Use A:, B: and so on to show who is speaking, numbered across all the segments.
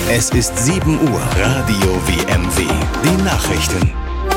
A: Es ist 7 Uhr. Radio WMW. Die Nachrichten.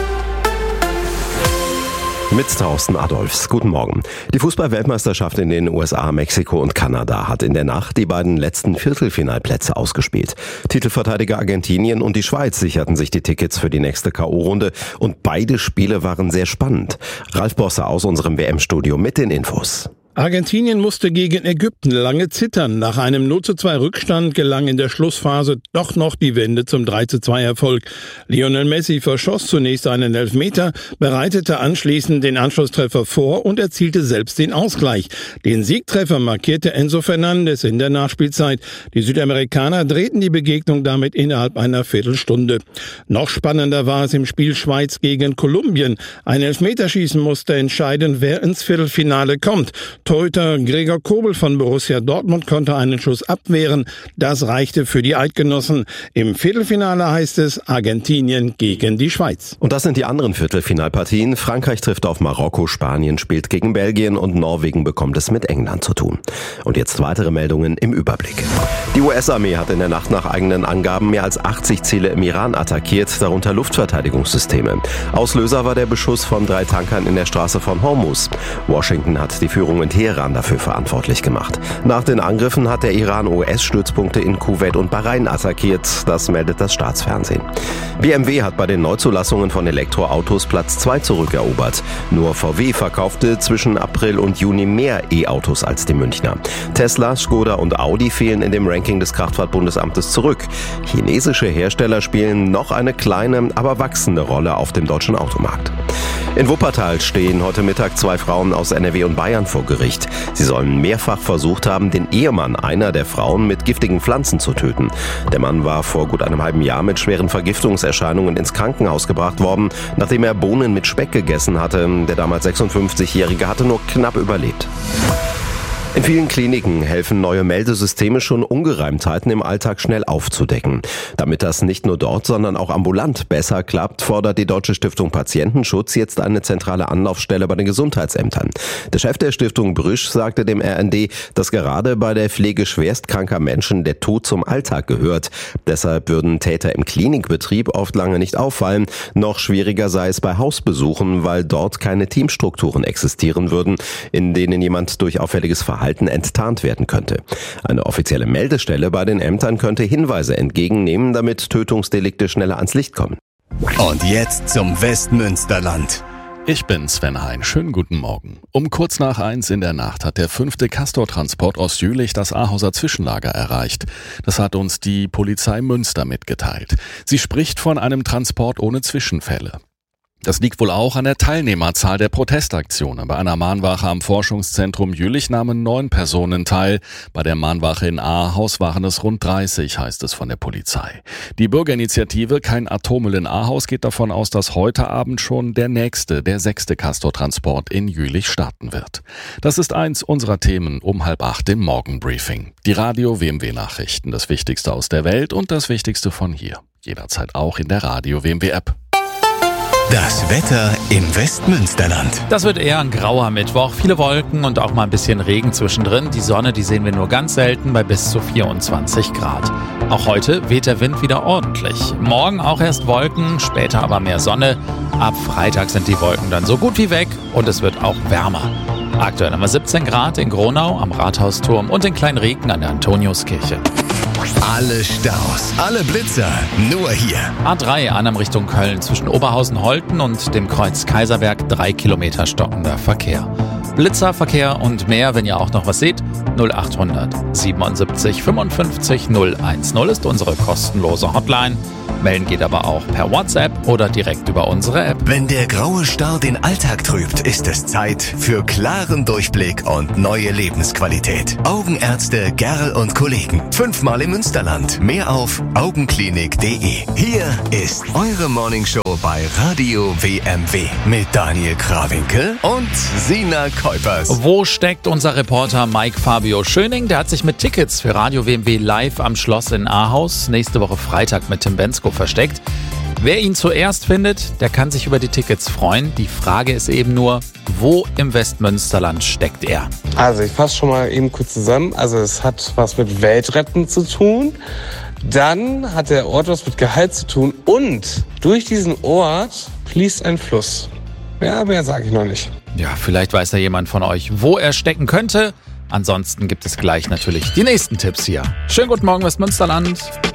B: Mit Thorsten Adolfs. Guten Morgen. Die Fußball-Weltmeisterschaft in den USA, Mexiko und Kanada hat in der Nacht die beiden letzten Viertelfinalplätze ausgespielt. Titelverteidiger Argentinien und die Schweiz sicherten sich die Tickets für die nächste K.O.-Runde und beide Spiele waren sehr spannend. Ralf Bosse aus unserem WM-Studio mit den Infos.
C: Argentinien musste gegen Ägypten lange zittern. Nach einem 0:2 Rückstand gelang in der Schlussphase doch noch die Wende zum 3:2 Erfolg. Lionel Messi verschoss zunächst einen Elfmeter, bereitete anschließend den Anschlusstreffer vor und erzielte selbst den Ausgleich. Den Siegtreffer markierte Enzo Fernandes in der Nachspielzeit. Die Südamerikaner drehten die Begegnung damit innerhalb einer Viertelstunde. Noch spannender war es im Spiel Schweiz gegen Kolumbien. Ein Elfmeterschießen musste entscheiden, wer ins Viertelfinale kommt. Torhüter Gregor Kobel von Borussia Dortmund konnte einen Schuss abwehren. Das reichte für die Eidgenossen. Im Viertelfinale heißt es Argentinien gegen die Schweiz.
B: Und das sind die anderen Viertelfinalpartien. Frankreich trifft auf Marokko, Spanien spielt gegen Belgien und Norwegen bekommt es mit England zu tun. Und jetzt weitere Meldungen im Überblick. Die US-Armee hat in der Nacht nach eigenen Angaben mehr als 80 Ziele im Iran attackiert, darunter Luftverteidigungssysteme. Auslöser war der Beschuss von 3 Tankern in der Straße von Hormuz. Washington hat die Führung in Teheran dafür verantwortlich gemacht. Nach den Angriffen hat der Iran US-Stützpunkte in Kuwait und Bahrain attackiert, das meldet das Staatsfernsehen. BMW hat bei den Neuzulassungen von Elektroautos Platz 2 zurückerobert. Nur VW verkaufte zwischen April und Juni mehr E-Autos als die Münchner. Tesla, Skoda und Audi fehlen in dem Ranking des Kraftfahrtbundesamtes zurück. Chinesische Hersteller spielen noch eine kleine, aber wachsende Rolle auf dem deutschen Automarkt. In Wuppertal stehen heute Mittag 2 Frauen aus NRW und Bayern vor Gericht. Sie sollen mehrfach versucht haben, den Ehemann einer der Frauen mit giftigen Pflanzen zu töten. Der Mann war vor gut einem halben Jahr mit schweren Vergiftungserscheinungen ins Krankenhaus gebracht worden, nachdem er Bohnen mit Speck gegessen hatte. Der damals 56-Jährige hatte nur knapp überlebt. In vielen Kliniken helfen neue Meldesysteme schon, Ungereimtheiten im Alltag schnell aufzudecken. Damit das nicht nur dort, sondern auch ambulant besser klappt, fordert die Deutsche Stiftung Patientenschutz jetzt eine zentrale Anlaufstelle bei den Gesundheitsämtern. Der Chef der Stiftung Brüsch sagte dem RND, dass gerade bei der Pflege schwerstkranker Menschen der Tod zum Alltag gehört. Deshalb würden Täter im Klinikbetrieb oft lange nicht auffallen. Noch schwieriger sei es bei Hausbesuchen, weil dort keine Teamstrukturen existieren würden, in denen jemand durch auffälliges Verhalten enttarnt werden könnte. Eine offizielle Meldestelle bei den Ämtern könnte Hinweise entgegennehmen, damit Tötungsdelikte schneller ans Licht kommen.
A: Und jetzt zum Westmünsterland.
D: Ich bin Sven Hein. Schönen guten Morgen. Um kurz nach 1 in der Nacht hat der 5. Castor-Transport aus Jülich das Ahauser Zwischenlager erreicht. Das hat uns die Polizei Münster mitgeteilt. Sie spricht von einem Transport ohne Zwischenfälle. Das liegt wohl auch an der Teilnehmerzahl der Protestaktionen. Bei einer Mahnwache am Forschungszentrum Jülich nahmen 9 Personen teil. Bei der Mahnwache in Ahaus waren es rund 30, heißt es von der Polizei. Die Bürgerinitiative Kein Atommüll in Ahaus geht davon aus, dass heute Abend schon der 6. Castor-Transport in Jülich starten wird. Das ist eins unserer Themen um 7:30 im Morgenbriefing. Die Radio WMW Nachrichten, das Wichtigste aus der Welt und das Wichtigste von hier. Jederzeit auch in der Radio WMW App.
A: Das Wetter im Westmünsterland.
E: Das wird eher ein grauer Mittwoch. Viele Wolken und auch mal ein bisschen Regen zwischendrin. Die Sonne, die sehen wir nur ganz selten bei bis zu 24 Grad. Auch heute weht der Wind wieder ordentlich. Morgen auch erst Wolken, später aber mehr Sonne. Ab Freitag sind die Wolken dann so gut wie weg und es wird auch wärmer. Aktuell haben wir 17 Grad in Gronau am Rathausturm und in Kleinrieken an der Antoniuskirche.
A: Alle Staus, alle Blitzer, nur hier.
E: A3 Arnhem Richtung Köln zwischen Oberhausen-Holten und dem Kreuz Kaiserberg 3 Kilometer stockender Verkehr. Blitzerverkehr und mehr, wenn ihr auch noch was seht, 0800 77 55 010 ist unsere kostenlose Hotline. Melden geht aber auch per WhatsApp oder direkt über unsere App.
A: Wenn der graue Star den Alltag trübt, ist es Zeit für klaren Durchblick und neue Lebensqualität. Augenärzte Gerl und Kollegen. 5-mal im Münsterland. Mehr auf augenklinik.de. Hier ist eure Morningshow bei Radio WMW mit Daniel Krawinkel und Sina Kuipers.
E: Wo steckt unser Reporter Mike Fabio Schöning? Der hat sich mit Tickets für Radio WMW live am Schloss in Ahaus nächste Woche Freitag mit Tim Bensko versteckt. Wer ihn zuerst findet, der kann sich über die Tickets freuen. Die Frage ist eben nur, wo im Westmünsterland steckt er?
F: Also ich fasse schon mal eben kurz zusammen. Also es hat was mit Weltretten zu tun. Dann hat der Ort was mit Gehalt zu tun. Und durch diesen Ort fließt ein Fluss. Ja, mehr sage ich noch nicht.
E: Ja, vielleicht weiß ja jemand von euch, wo er stecken könnte. Ansonsten gibt es gleich natürlich die nächsten Tipps hier. Schönen guten Morgen, Westmünsterland.